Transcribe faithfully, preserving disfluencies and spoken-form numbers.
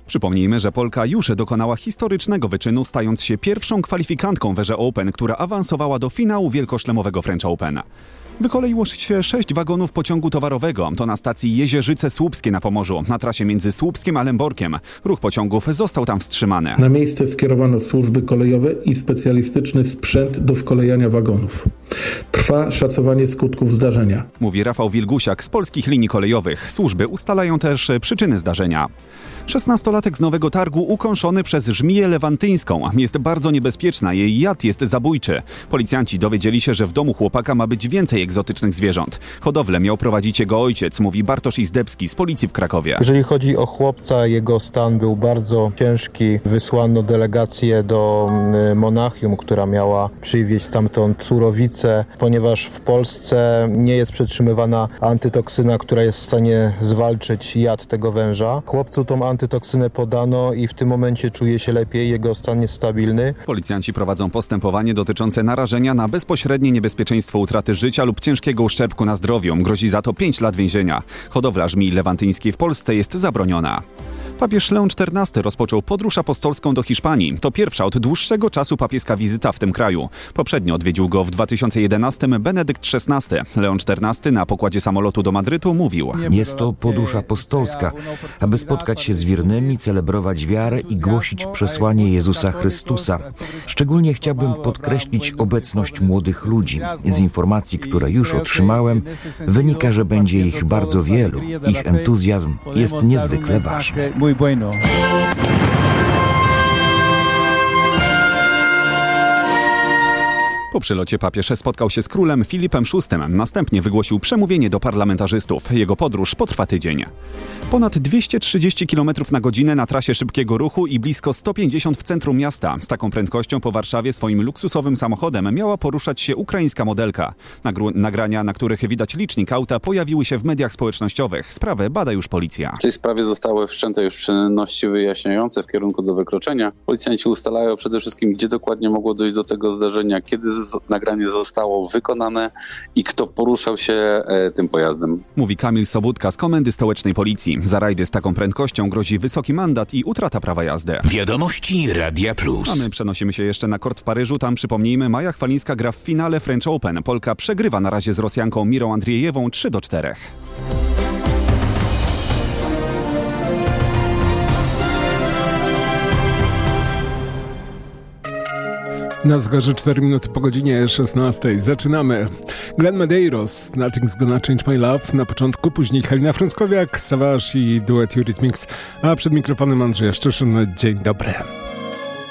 Przypomnijmy, że Polka już dokonała historycznego wyczynu, stając się pierwszą kwalifikantką w erze Open, która awansowała do finału wielkoszlemowego French Open. Wykoleiło się sześć wagonów pociągu towarowego. To na stacji Jezierzyce Słupskie na Pomorzu, na trasie między Słupskiem a Lęborkiem. Ruch pociągów został tam wstrzymany. Na miejsce skierowano służby kolejowe i specjalistyczny sprzęt do wkolejania wagonów. Trwa szacowanie skutków zdarzenia. Mówi Rafał Wilgusiak z Polskich Linii Kolejowych. Służby ustalają też przyczyny zdarzenia. szesnastolatek z Nowego Targu ukąszony przez żmiję lewantyńską. Jest bardzo niebezpieczna, jej jad jest zabójczy. Policjanci dowiedzieli się, że w domu chłopaka ma być więcej egzotycznych zwierząt. Hodowlę miał prowadzić jego ojciec, mówi Bartosz Izdebski z policji w Krakowie. Jeżeli chodzi o chłopca, jego stan był bardzo ciężki. Wysłano delegację do Monachium, która miała przywieźć stamtąd surowicę, ponieważ w Polsce nie jest przetrzymywana antytoksyna, która jest w stanie zwalczyć jad tego węża. Chłopcu tą antytoksynę podano i w tym momencie czuje się lepiej, jego stan jest stabilny. Policjanci prowadzą postępowanie dotyczące narażenia na bezpośrednie niebezpieczeństwo utraty życia lub ciężkiego uszczerbku na zdrowiu. Grozi za to pięć lat więzienia. Hodowla żmii lewantyńskiej w Polsce jest zabroniona. Papież Leon czternasty rozpoczął podróż apostolską do Hiszpanii. To pierwsza od dłuższego czasu papieska wizyta w tym kraju. Poprzednio odwiedził go w dwa tysiące jedenastym Benedykt szesnasty. Leon czternasty na pokładzie samolotu do Madrytu mówił: Jest to podróż apostolska, aby spotkać się z wiernymi, celebrować wiarę i głosić przesłanie Jezusa Chrystusa. Szczególnie chciałbym podkreślić obecność młodych ludzi. Z informacji, które już otrzymałem, wynika, że będzie ich bardzo wielu. Ich entuzjazm jest niezwykle ważny. Po przylocie papież spotkał się z królem Filipem szóstym. Następnie wygłosił przemówienie do parlamentarzystów. Jego podróż potrwa tydzień. Ponad dwieście trzydzieści kilometrów na godzinę na trasie szybkiego ruchu i blisko sto pięćdziesiąt w centrum miasta. Z taką prędkością po Warszawie swoim luksusowym samochodem miała poruszać się ukraińska modelka. Nagru- nagrania, na których widać licznik auta, pojawiły się w mediach społecznościowych. Sprawę bada już policja. W tej sprawie zostały wszczęte już czynności wyjaśniające w kierunku do wykroczenia. Policjanci ustalają przede wszystkim, gdzie dokładnie mogło dojść do tego zdarzenia, kiedy nagranie zostało wykonane i kto poruszał się e, tym pojazdem. Mówi Kamil Sobudka z Komendy Stołecznej Policji. Za rajdy z taką prędkością grozi wysoki mandat i utrata prawa jazdy. Wiadomości Radia Plus. A my przenosimy się jeszcze na kort w Paryżu. Tam, przypomnijmy, Maja Chwalińska gra w finale French Open. Polka przegrywa na razie z Rosjanką Mirą Andriejewą trzy do czterech. Na zegarze cztery minuty po godzinie szesnastej. Zaczynamy. Glenn Medeiros, Nothing's Gonna Change My Love. Na początku, później Halina Frąckowiak, Savage i duet Eurythmics. A przed mikrofonem Andrzej Szczeszyn. Dzień dobry.